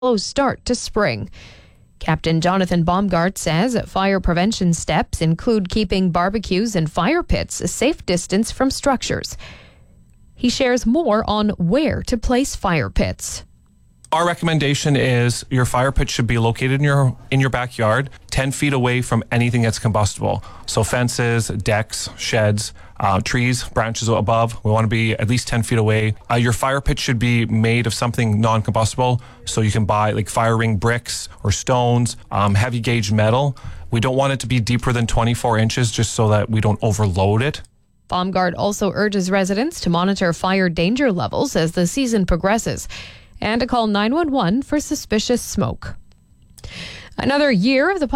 slow start to spring. Captain Jonathan Baumgart says fire prevention steps include keeping barbecues and fire pits a safe distance from structures. He shares more on where to place fire pits. Our recommendation is your fire pit should be located in your backyard, 10 feet away from anything that's combustible. So fences, decks, sheds, trees, branches above. We want to be at least 10 feet away. Your fire pit should be made of something non-combustible. So you can buy like fire ring bricks or stones, heavy gauge metal. We don't want it to be deeper than 24 inches just so that we don't overload it. Baumgart also urges residents to monitor fire danger levels as the season progresses and to call 911 for suspicious smoke. Another year of the